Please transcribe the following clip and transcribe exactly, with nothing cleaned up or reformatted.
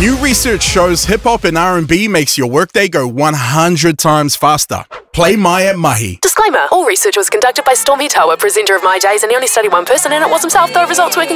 New research shows hip-hop and R and B makes your workday go one hundred times faster. Play My at Mahi. Disclaimer, all research was conducted by Stormy Tower, presenter of My Days, and he only studied one person and it was himself, though results were